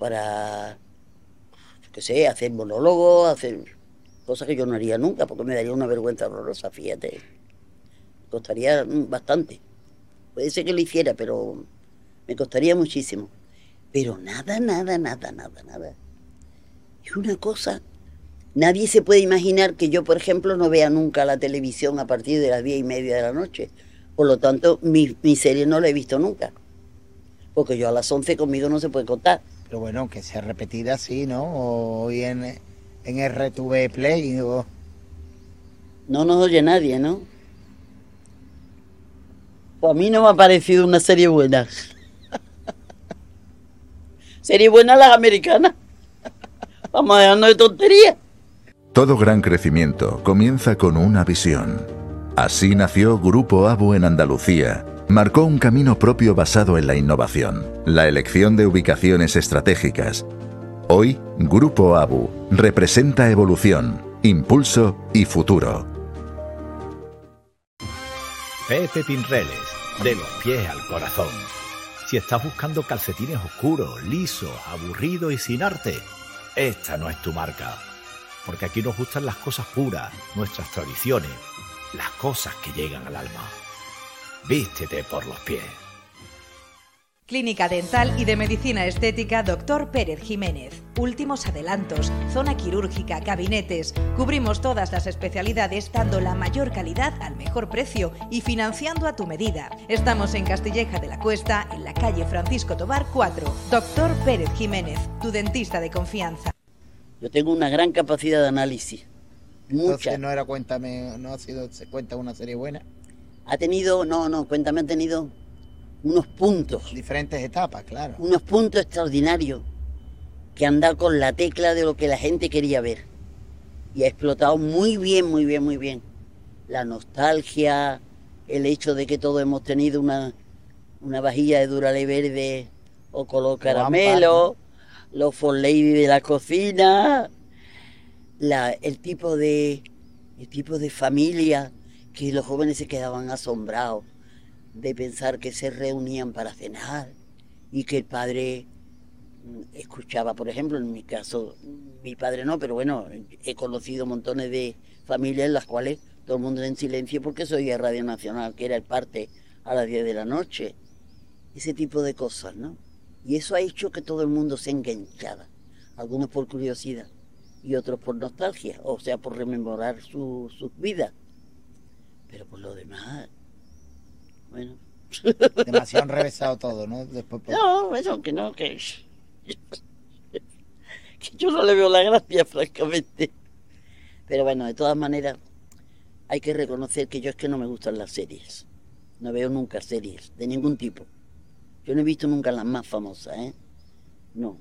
para, yo qué sé, hacer monólogos, hacer cosas que yo no haría nunca, porque me daría una vergüenza horrorosa, fíjate. Me costaría bastante. Puede ser que lo hiciera, pero me costaría muchísimo. Pero nada, nada, nada, nada, nada. Es una cosa. Nadie se puede imaginar que yo, por ejemplo, no vea nunca la televisión a partir de las 10:30 de la noche. Por lo tanto, mi serie no la he visto nunca. Porque yo a las 11 conmigo no se puede contar. Pero bueno, que sea repetida así, ¿no? O hoy en RTV Play o... No nos oye nadie, ¿no? Pues a mí no me ha parecido una serie buena. Serie buena las americanas. Vamos a dejarnos de tonterías. Todo gran crecimiento comienza con una visión. Así nació Grupo ABU en Andalucía. Marcó un camino propio basado en la innovación, la elección de ubicaciones estratégicas. Hoy, Grupo ABU representa evolución, impulso y futuro. Pepe Pinreles, de los pies al corazón. Si estás buscando calcetines oscuros, lisos, aburridos y sin arte, esta no es tu marca. Porque aquí nos gustan las cosas puras, nuestras tradiciones, las cosas que llegan al alma. Vístete por los pies. Clínica Dental y de Medicina Estética Dr. Pérez Jiménez. Últimos adelantos, zona quirúrgica, gabinetes. Cubrimos todas las especialidades dando la mayor calidad al mejor precio y financiando a tu medida. Estamos en Castilleja de la Cuesta, en la calle Francisco Tobar 4. Dr. Pérez Jiménez, tu dentista de confianza. Yo tengo una gran capacidad de análisis. Mucha. Entonces no era Cuéntame, no ha sido Se Cuenta una serie buena. Ha tenido, Cuéntame, ha tenido unos puntos. Diferentes etapas, claro. Unos puntos extraordinarios que han dado con la tecla de lo que la gente quería ver. Y ha explotado muy bien, muy bien, muy bien. La nostalgia, el hecho de que todos hemos tenido una vajilla de Duralé verde o color caramelo, los for lady de la cocina, el tipo de familia que los jóvenes se quedaban asombrados de pensar que se reunían para cenar y que el padre escuchaba, por ejemplo, en mi caso, mi padre no, pero bueno, he conocido montones de familias en las cuales todo el mundo en silencio porque se oía Radio Nacional, que era el parte a las 10 de la noche. Ese tipo de cosas, ¿no? Y eso ha hecho que todo el mundo se enganchara, algunos por curiosidad y otros por nostalgia, o sea, por rememorar sus vidas. Pero por lo demás, bueno. Demasiado enrevesado todo, ¿no? Después, No, eso que no, que yo no le veo la gracia, francamente. Pero bueno, de todas maneras, hay que reconocer que yo es que no me gustan las series. No veo nunca series, de ningún tipo. Yo no he visto nunca las más famosas, ¿eh? No.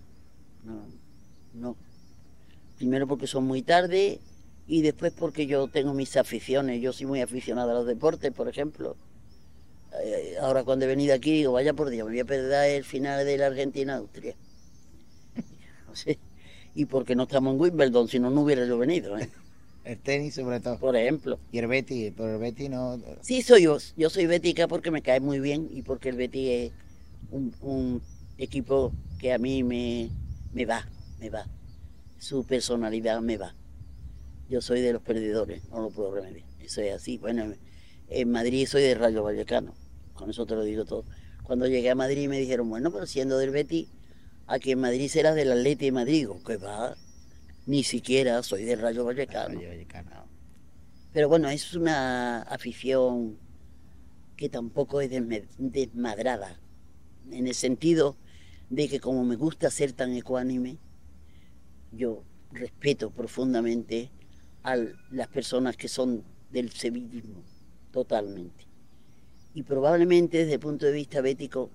Primero porque son muy tarde y después porque yo tengo mis aficiones. Yo soy muy aficionado a los deportes, por ejemplo. Ahora cuando he venido aquí digo, vaya por Dios, me voy a perder el final de la Argentina-Austria. No sé. Y porque no estamos en Wimbledon, si no, no hubiera yo venido, ¿eh? el tenis sobre todo. Por ejemplo. Y el Betis, pero el Betis no... Sí, soy yo. Yo soy bética porque me cae muy bien y porque el Betis es un equipo que a mí me va. Su personalidad me va. Yo soy de los perdedores, no lo puedo remediar. Eso es así. Bueno, en Madrid soy de Rayo Vallecano, con eso te lo digo todo. Cuando llegué a Madrid me dijeron, bueno, pero siendo del Betis, aquí en Madrid serás del Atleti de Madrid. Digo, ¿qué va? Ni siquiera soy del Rayo Vallecano. Pero bueno, es una afición que tampoco es desmadrada, en el sentido de que como me gusta ser tan ecuánime, yo respeto profundamente a las personas que son del sevillismo, totalmente. Y probablemente desde el punto de vista bético,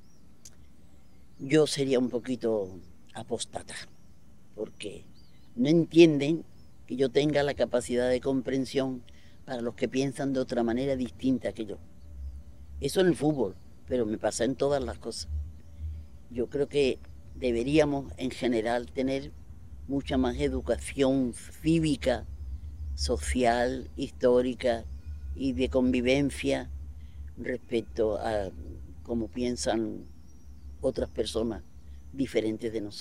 yo sería un poquito apóstata, porque no entienden que yo tenga la capacidad de comprensión para los que piensan de otra manera distinta que yo. Eso en el fútbol, pero me pasa en todas las cosas. Yo creo que deberíamos en general tener mucha más educación cívica, social, histórica y de convivencia respecto a cómo piensan otras personas diferentes de nosotros.